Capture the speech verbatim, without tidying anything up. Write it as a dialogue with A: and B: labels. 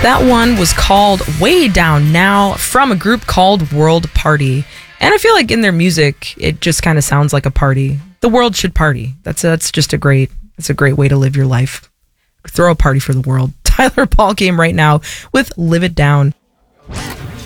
A: That one was called Way Down Now from a group called World Party. And I feel like in their music, it just kind of sounds like a party. The world should party. That's that's just a great, that's a great way to live your life. Throw a party for the world. Tyler Paul came right now with Live It Down.